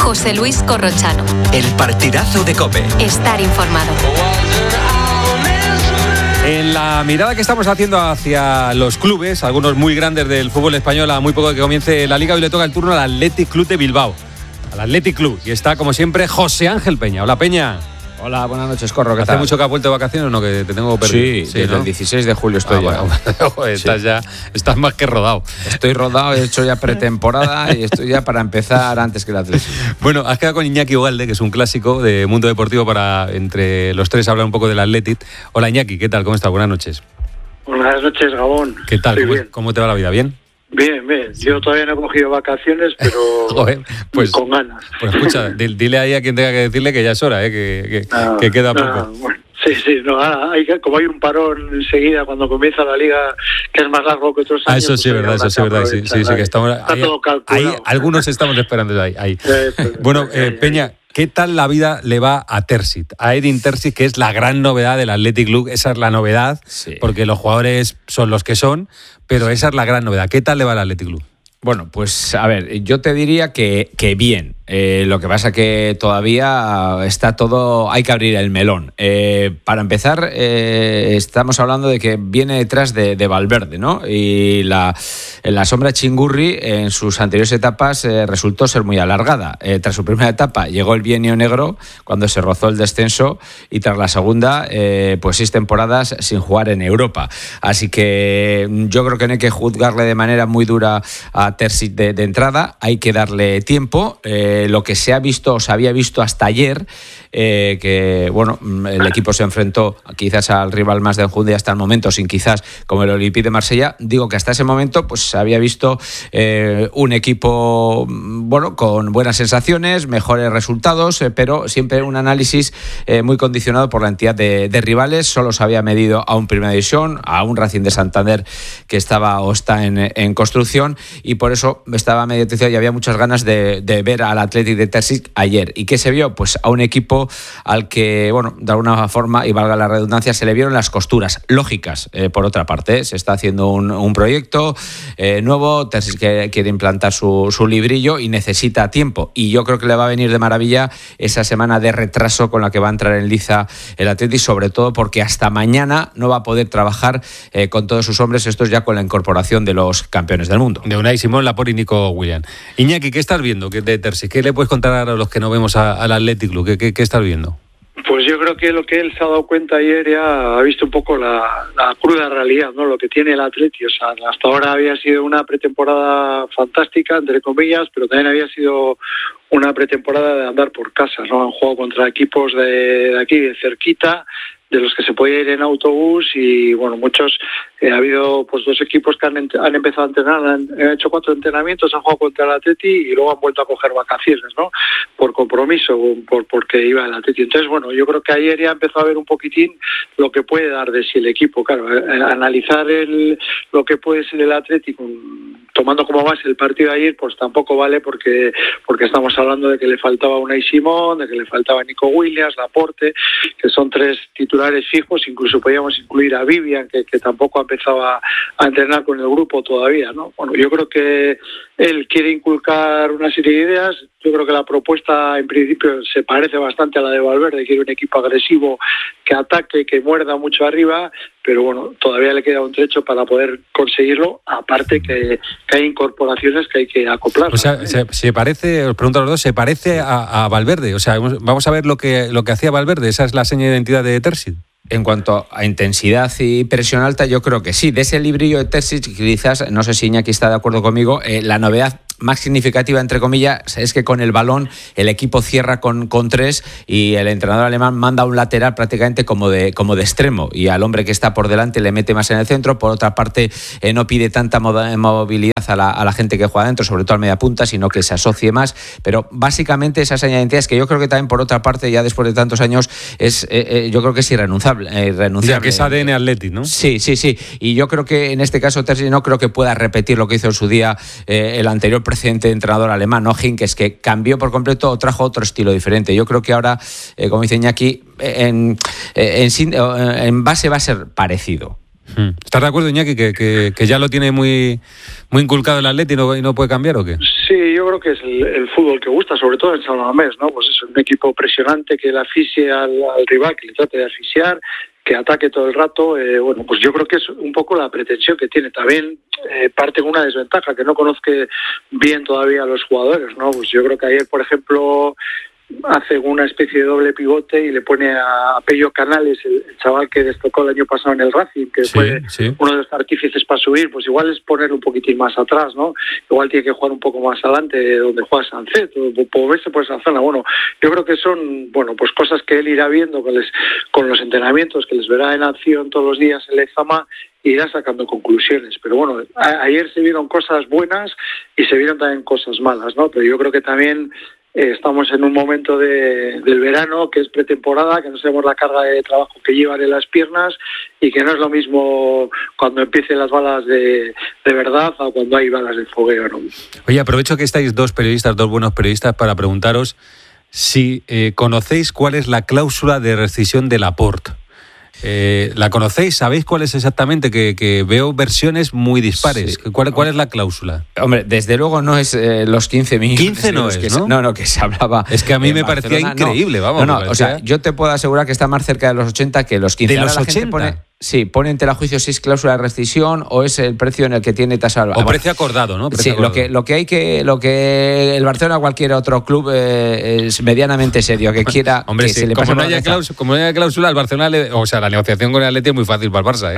José Luis Corrochano. El partidazo de COPE. Estar informado. En la mirada que estamos haciendo hacia los clubes, algunos muy grandes del fútbol español, a muy poco de que comience la Liga, hoy le toca el turno al Athletic Club de Bilbao. Al Athletic Club. Y está, como siempre, José Ángel Peña. Hola, Peña. Hola, buenas noches, Corro, ¿qué ¿Hace tal? mucho que has vuelto de vacaciones o no? Que te tengo perdido. Sí, desde el 16 de julio estoy ya. Bueno, estás más que rodado. Estoy rodado, he hecho ya pretemporada y estoy ya para empezar antes que el Atlético. Bueno, has quedado con Iñaki Ugalde, que es un clásico de Mundo Deportivo, para entre los tres hablar un poco del Athletic. Hola, Iñaki, ¿qué tal? ¿Cómo estás? Buenas noches. Buenas noches, Gabón. ¿Qué tal? ¿Cómo te va la vida? ¿Bien? Bien. Yo todavía no he cogido vacaciones, pero joder, pues, con ganas. Pues escucha, dile ahí a quien tenga que decirle que ya es hora, que queda poco. Bueno, sí, como hay un parón enseguida cuando comienza la Liga, que es más largo que otros años. Eso sí, pues verdad, sí, que estamos está todo calculado. Ahí, algunos estamos esperando ahí. Bueno, Peña, ¿qué tal la vida le va a Terzic? A Edin Terzic, que es la gran novedad del Athletic Club. Esa es la novedad, sí, porque los jugadores son los que son, pero esa es la gran novedad. ¿Qué tal le va al Athletic Club? Bueno, pues a ver, yo te diría que bien. Lo que pasa que todavía está todo, hay que abrir el melón. Para empezar, estamos hablando de que viene detrás de Valverde, ¿no? Y en la sombra Chingurri en sus anteriores etapas resultó ser muy alargada. Tras su primera etapa llegó el bienio negro cuando se rozó el descenso, y tras la segunda, pues 6 temporadas sin jugar en Europa. Así que yo creo que no hay que juzgarle de manera muy dura a Terzic de entrada, hay que darle tiempo. Lo que se había visto hasta ayer, que bueno, el equipo se enfrentó quizás al rival más de enjundia hasta el momento, sin quizás como el Olympique de Marsella. Digo que hasta ese momento pues se había visto un equipo bueno, con buenas sensaciones, mejores resultados, pero siempre un análisis muy condicionado por la entidad de rivales. Solo se había medido a un Primera División, a un Racing de Santander que estaba o está en construcción, y por eso estaba medio terciado y había muchas ganas de ver al Athletic de Terzic ayer. ¿Y qué se vio? Pues a un equipo al que, bueno, de alguna forma, y valga la redundancia, se le vieron las costuras lógicas. Por otra parte, se está haciendo un proyecto nuevo. Terzic quiere implantar su librillo y necesita tiempo, y yo creo que le va a venir de maravilla esa semana de retraso con la que va a entrar en liza el Athletic, sobre todo porque hasta mañana no va a poder trabajar con todos sus hombres. Esto es ya con la incorporación de los campeones del mundo, de Unai Simón, Laporte y Nico Williams. Iñaki, ¿qué estás viendo de Terzic? ¿Qué le puedes contar a los que no vemos al Athletic Club? ¿Qué estás viendo? Pues yo creo que lo que él se ha dado cuenta ayer ya ha visto un poco la cruda realidad, ¿no? Lo que tiene el Athletic. O sea, hasta ahora había sido una pretemporada fantástica, entre comillas, pero también había sido una pretemporada de andar por casa, ¿no? Han jugado contra equipos de aquí, de cerquita, de los que se puede ir en autobús, y bueno, muchos, ha habido pues 2 equipos que han empezado a entrenar, han hecho 4 entrenamientos, han jugado contra el Atleti y luego han vuelto a coger vacaciones, ¿no? Por compromiso, porque iba el Atleti. Entonces, bueno, yo creo que ayer ya empezó a ver un poquitín lo que puede dar de sí el equipo. Claro, analizar lo que puede ser el Atleti tomando como base el partido de ayer, pues tampoco vale, porque estamos hablando de que le faltaba Unai Simón, de que le faltaba Nico Williams, Laporte, que son 3 titulares fijos. Incluso podíamos incluir a Vivian, que tampoco ha empezado a entrenar con el grupo todavía, ¿no? Bueno, yo creo que él quiere inculcar una serie de ideas. Yo creo que la propuesta en principio se parece bastante a la de Valverde. Quiere un equipo agresivo, que ataque, que muerda mucho arriba, pero bueno, todavía le queda un trecho para poder conseguirlo, aparte que hay incorporaciones que hay que acoplar. O sea, se parece, os pregunto a los dos, ¿se parece a Valverde? O sea, vamos a ver lo que hacía Valverde. ¿Esa es la seña de identidad de Terzic? En cuanto a intensidad y presión alta, yo creo que sí. De ese librillo de Terzic, quizás, no sé si Iñaki está de acuerdo conmigo, la novedad más significativa, entre comillas, es que con el balón el equipo cierra con 3 y el entrenador alemán manda un lateral prácticamente como de extremo, y al hombre que está por delante le mete más en el centro. Por otra parte, no pide tanta movilidad a la gente que juega dentro, sobre todo al mediapunta, sino que se asocie más. Pero básicamente esa señal de identidad es que yo creo que también, por otra parte, ya después de tantos años, yo creo que es irrenunciable. Ya que es ADN Athletic, ¿no? Sí. Y yo creo que en este caso Terzic no creo que pueda repetir lo que hizo en su día el anterior precedente entrenador alemán, ¿no? Hinkes, que cambió por completo o trajo otro estilo diferente. Yo creo que ahora, como dice Iñaki, en base va a ser parecido. ¿Estás de acuerdo, Iñaki, que ya lo tiene muy inculcado el Atleti y no puede cambiar o qué? Sí, yo creo que es el fútbol que gusta, sobre todo en San Mamés, ¿no? Pues es un equipo presionante que le asfixie al rival, que le trate de asfixiar, que ataque todo el rato. Bueno, pues yo creo que es un poco la pretensión que tiene. También parte con una desventaja, que no conozca bien todavía a los jugadores, ¿no? Pues yo creo que ayer, por ejemplo, hace una especie de doble pivote y le pone a Pello Canales, el chaval que destacó el año pasado en el Racing, que fue uno de los artífices para subir. Pues igual es ponerle un poquitín más atrás, ¿no? Igual tiene que jugar un poco más adelante donde juega Sancet, o moverse por esa zona. Bueno, yo creo que son, bueno, pues cosas que él irá viendo con los entrenamientos, que les verá en acción todos los días en Lezama, e irá sacando conclusiones. Pero bueno, ayer se vieron cosas buenas y se vieron también cosas malas, ¿no? Pero yo creo que también estamos en un momento del verano, que es pretemporada, que no sabemos la carga de trabajo que llevan en las piernas y que no es lo mismo cuando empiecen las balas de verdad o cuando hay balas de fogueo, ¿no? Oye, aprovecho que estáis dos buenos periodistas, para preguntaros si conocéis cuál es la cláusula de rescisión de Laporte. ¿La conocéis? ¿Sabéis cuál es exactamente? Que veo versiones muy dispares. Sí. ¿Cuál es la cláusula? Hombre, desde luego no es los 15 millones. 15 no es, ¿no? No, que se hablaba. Es que a mí me parecía increíble, vamos. No, o sea, yo te puedo asegurar que está más cerca de los 80 que los 15. ¿De los 80? Pone en tela juicio si es cláusula de rescisión o es el precio en el que tiene tasado. O precio acordado, ¿no? Sí, acordado. Lo que el Barcelona o cualquier otro club es medianamente serio, que quiera. Hombre, que sí, se le como no haya cláusula, el Barcelona, o sea, la negociación con el Atleti es muy fácil para el Barça,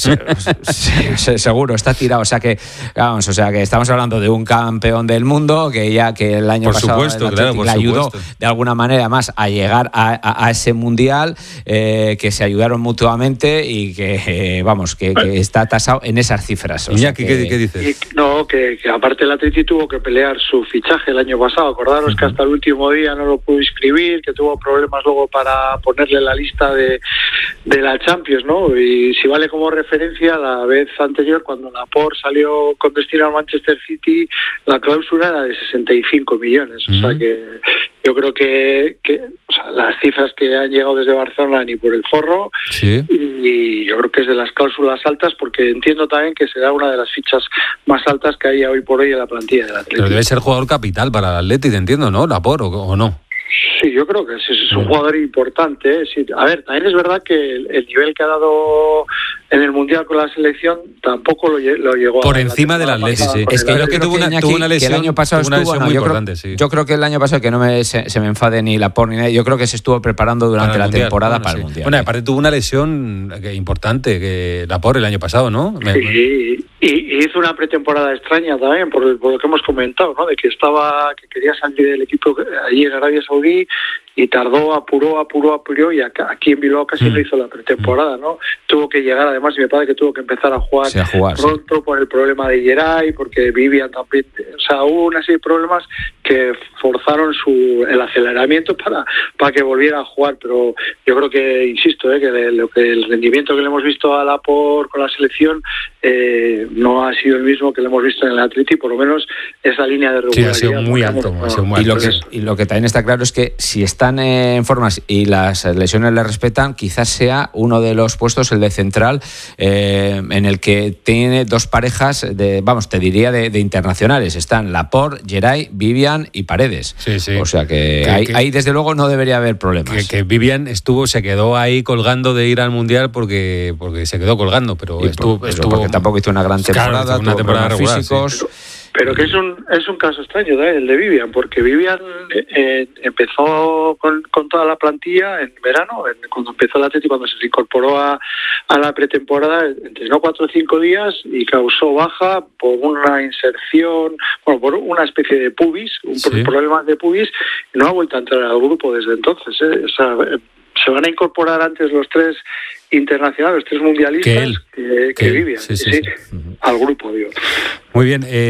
¿eh? Sí, seguro, está tirado. O sea que estamos hablando de un campeón del mundo que el año pasado le ayudó de alguna manera más a llegar a ese mundial, que se ayudaron mutuamente y que está tasado en esas cifras. Iñaki, ¿qué dices? Que aparte el Atleti tuvo que pelear su fichaje el año pasado. Acordaros que hasta el último día no lo pudo inscribir, que tuvo problemas luego para ponerle la lista de la Champions, ¿no? Y si vale como referencia, la vez anterior, cuando Laporte salió con destino al Manchester City, la cláusula era de 65 millones. O sea que yo creo que las cifras que han llegado desde Barcelona ni por el forro. Sí. Y yo creo que es de las cláusulas altas, porque entiendo también que será una de las fichas más altas que hay hoy por hoy en la plantilla del Atleti. Pero debe ser jugador capital para el Atleti, te entiendo, ¿no? Laporte, ¿o no? Sí, yo creo que es un jugador importante. Sí, a ver, también es verdad que el nivel que ha dado en el Mundial con la selección tampoco lo llegó por encima del Atleti, sí. Es que yo creo que tuvo una lesión, el año pasado estuvo muy importante, sí. Yo creo que el año pasado, que no se me enfade ni Laporte ni nadie, yo creo que se estuvo preparando durante la temporada para el Mundial. Bueno, aparte tuvo una lesión importante, que Laporte el año pasado, ¿no? Sí, y hizo una pretemporada extraña también, por lo que hemos comentado, ¿no? De que quería salir del equipo allí en Arabia Saudí y tardó, apuró y aquí en Bilbao casi no hizo la pretemporada, ¿no? Tuvo que llegar, además, y me parece que tuvo que empezar a jugar pronto por el problema de Geray, porque Vivian también, o sea, hubo una serie de problemas que forzaron el aceleramiento para que volviera a jugar. Pero yo creo que, insisto, que el rendimiento que le hemos visto a Laporte con la selección no ha sido el mismo que le hemos visto en el Atleti, por lo menos esa línea de regularidad. Sí, ha sido muy alto. Y lo que también está claro es que si están en formas y las lesiones le respetan, quizás sea uno de los puestos, el de central, en el que tiene dos parejas te diría de internacionales. Están Laporte, Geray, Vivian y Paredes. Sí. O sea que ahí desde luego no debería haber problemas. Que Vivian se quedó ahí colgando de ir al Mundial porque se quedó colgando, pero estuvo porque tampoco hizo una gran temporada, claro, una temporada regular, físicos. Sí. Pero que es un caso extraño, el de Vivian, porque Vivian empezó con toda la plantilla en verano, cuando empezó el Atleti, cuando se incorporó a la pretemporada, entrenó 4 o 5 días y causó baja por una inserción, por una especie de pubis, problemas de pubis, y no ha vuelto a entrar al grupo desde entonces. O sea, se van a incorporar antes los 3 internacionales, 3 mundialistas que Vivian, al grupo, digo. Muy bien.